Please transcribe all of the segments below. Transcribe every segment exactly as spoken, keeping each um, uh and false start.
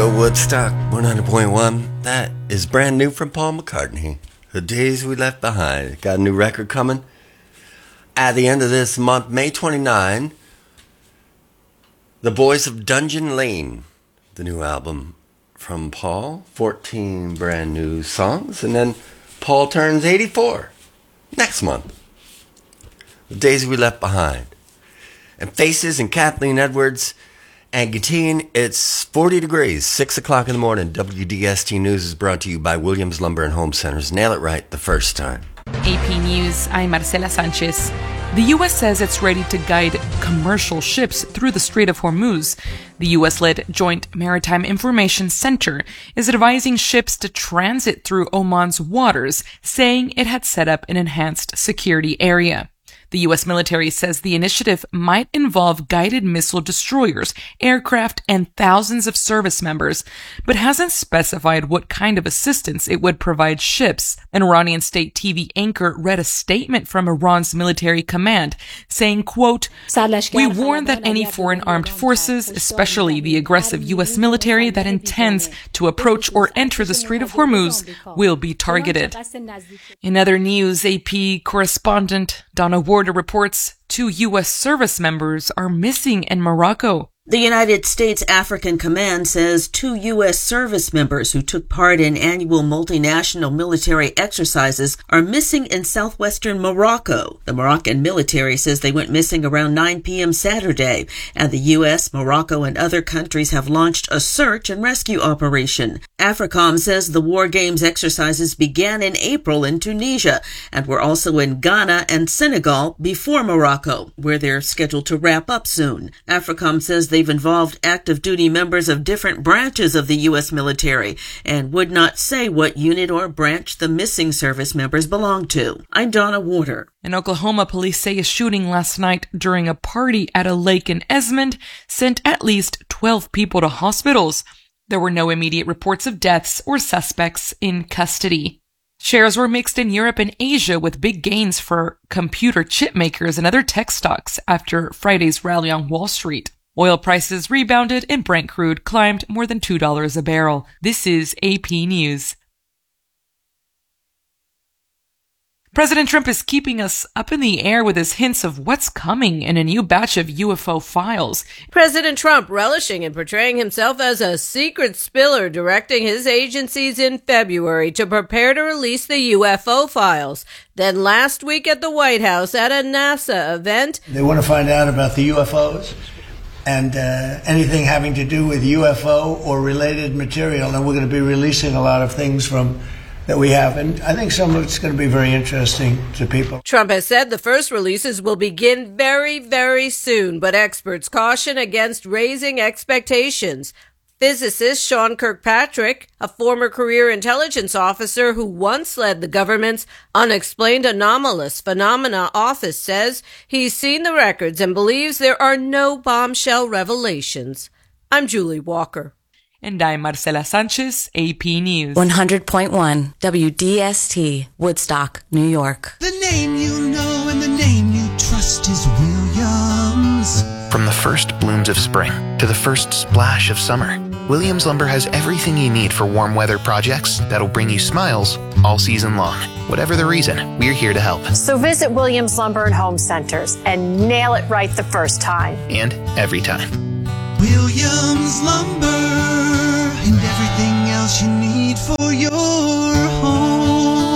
Radio Woodstock one hundred point one. That is brand new from Paul McCartney. The Days We Left Behind. Got a new record coming at the end of this month, May twenty-ninth. The Boys of Dungeon Lane, the new album from Paul. fourteen brand new songs. And then Paul turns eighty-four next month. The Days We Left Behind. And Faces and Kathleen Edwards and Gatine, it's forty degrees, six o'clock in the morning. W D S T News is brought to you by Williams Lumber and Home Centers. Nail it right the first time. A P News, I'm Marcela Sanchez. The U S says it's ready to guide commercial ships through the Strait of Hormuz. The U S-led Joint Maritime Information Center is advising ships to transit through Oman's waters, saying it had set up an enhanced security area. The U S military says the initiative might involve guided missile destroyers, aircraft, and thousands of service members, but hasn't specified what kind of assistance it would provide ships. An Iranian state T V anchor read a statement from Iran's military command saying, quote, "We warn that any foreign armed forces, especially the aggressive U S military that intends to approach or enter the Strait of Hormuz, will be targeted." In other news, A P correspondent Donna Warder reports two U S service members are missing in Morocco. The United States African Command says two U S service members who took part in annual multinational military exercises are missing in southwestern Morocco. The Moroccan military says they went missing around nine p.m. Saturday, and the U S, Morocco, and other countries have launched a search and rescue operation. AFRICOM says the War Games exercises began in April in Tunisia and were also in Ghana and Senegal before Morocco, where they're scheduled to wrap up soon. AFRICOM says they've involved active duty members of different branches of the U S military and would not say what unit or branch the missing service members belong to. I'm Donna Warder. In Oklahoma, police say a shooting last night during a party at a lake in Esmond sent at least twelve people to hospitals. There were no immediate reports of deaths or suspects in custody. Shares were mixed in Europe and Asia, with big gains for computer chip makers and other tech stocks after Friday's rally on Wall Street. Oil prices rebounded and Brent crude climbed more than two dollars a barrel. This is A P News. President Trump is keeping us up in the air with his hints of what's coming in a new batch of U F O files. President Trump relishing in portraying himself as a secret spiller, directing his agencies in February to prepare to release the U F O files. Then last week at the White House at a NASA event, they want to find out about the U F Os and uh, anything having to do with U F O or related material. And we're going to be releasing a lot of things from that we have, and I think some of it's going to be very interesting to people. Trump has said the first releases will begin very, very soon, but experts caution against raising expectations. Physicist Sean Kirkpatrick, a former career intelligence officer who once led the government's Unexplained Anomalous Phenomena Office, says he's seen the records and believes there are no bombshell revelations. I'm Julie Walker. And I'm Marcela Sanchez, A P News. one hundred point one W D S T, Woodstock, New York. The name you know and the name you trust is Williams. From the first blooms of spring to the first splash of summer, Williams Lumber has everything you need for warm weather projects that'll bring you smiles all season long. Whatever the reason, we're here to help. So visit Williams Lumber and Home Centers and nail it right the first time. And every time. Williams Lumber and everything else you need for your home.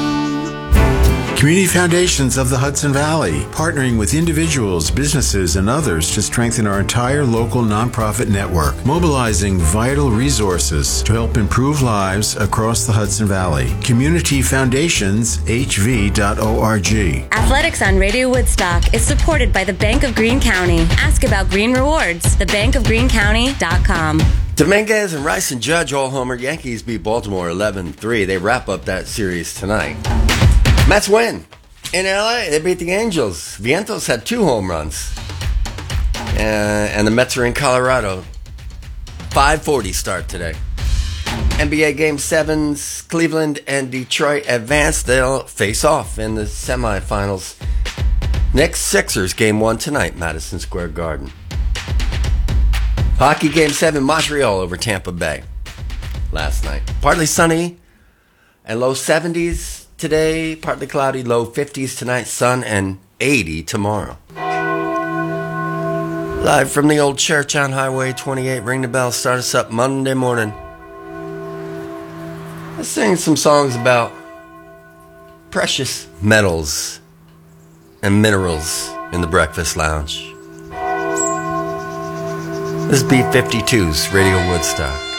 Community Foundations of the Hudson Valley, partnering with individuals, businesses, and others to strengthen our entire local nonprofit network, mobilizing vital resources to help improve lives across the Hudson Valley. Community Foundations H V dot org. Athletics on Radio Woodstock is supported by the Bank of Greene County. Ask about Green Rewards, the bank of greene county dot com. Dominguez and Rice and Judge all homer. Yankees beat Baltimore eleven three. They wrap up that series tonight. Mets win in L A. They beat the Angels. Vientos had two home runs. Uh, and the Mets are in Colorado. five forty start today. N B A Game sevens, Cleveland and Detroit advance. They'll face off in the semifinals. Knicks Sixers Game one tonight, Madison Square Garden. Hockey Game seven, Montreal over Tampa Bay last night. Partly sunny and low seventies today. Partly cloudy, low fifties tonight. Sun and eighty tomorrow. Live from the old church on Highway twenty-eight. Ring the bell. Start us up Monday morning. Let's sing some songs about precious metals and minerals in the Breakfast Lounge. This is B fifty-two's Radio Woodstock.